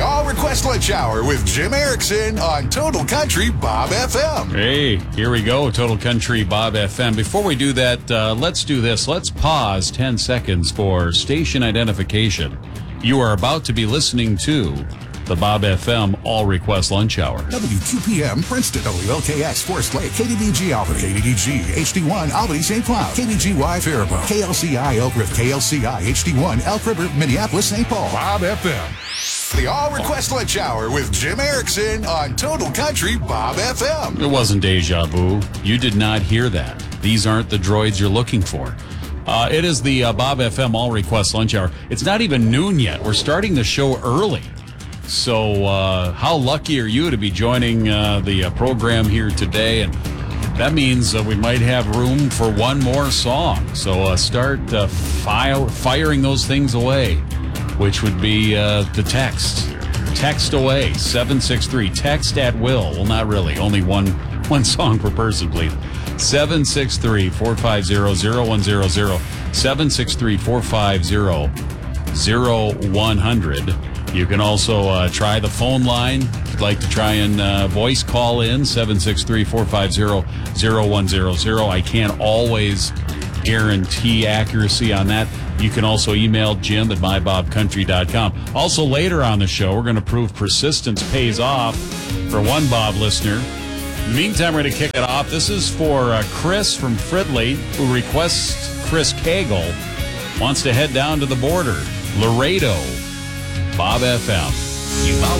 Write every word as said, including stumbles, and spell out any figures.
All Request Lunch Hour with Jim Erickson on Total Country Bob F M. Hey, here we go, Total Country Bob F M. Before we do that, uh, let's do this. Let's pause ten seconds for station identification. You are about to be listening to the Bob F M All Request Lunch Hour. W Q P M Princeton, W L K X Forest Lake, K D B G Albany, K D D G H D one Albany Saint Cloud, K D G Y Faribault, K L C I Elk River, K L C I H D one Elk River, Minneapolis Saint Paul. Bob F M. The All Request Lunch Hour with Jim Erickson on Total Country Bob F M. It wasn't deja vu. You did not hear that. These aren't the droids you're looking for. Uh, it is the uh, Bob F M All Request Lunch Hour. It's not even noon yet. We're starting the show early. So uh, how lucky are you to be joining uh, the uh, program here today? And that means uh, we might have room for one more song. So uh, start uh, file, firing those things away, which would be uh, the text. Text away, seven six three. Text at will. Well, not really. Only one one song per person, please. seven six three, four five zero, zero one zero zero. seven six three, four five zero, zero one zero zero. You can also uh, try the phone line. If you'd like to try and uh, voice call in, seven six three, four five zero, zero one zero zero. I can't always guarantee accuracy on that. You can also email Jim at my bob country dot com. Also, later on the show, we're going to prove persistence pays off for one Bob listener. In the meantime, we're going to kick it off. This is for uh, Chris from Fridley, who requests Chris Cagle, wants to head down to the border. Laredo, Bob F M. You